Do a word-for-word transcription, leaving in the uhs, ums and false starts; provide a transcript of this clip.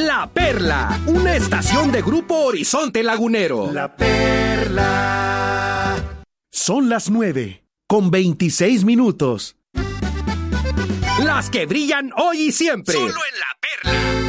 La Perla, una estación de Grupo Horizonte Lagunero. La Perla. Son las nueve, con veintiséis minutos. Las que brillan hoy y siempre. Solo en La Perla.